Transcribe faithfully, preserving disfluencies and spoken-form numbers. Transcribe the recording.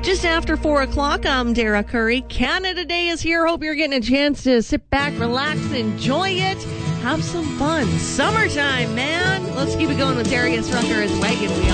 Just after four o'clock, I'm Dara Curry. Canada Day is here. Hope you're getting a chance to sit back, relax, enjoy it, have some fun. Summertime, man. Let's keep it going with Darius Rucker as Wagon Wheel.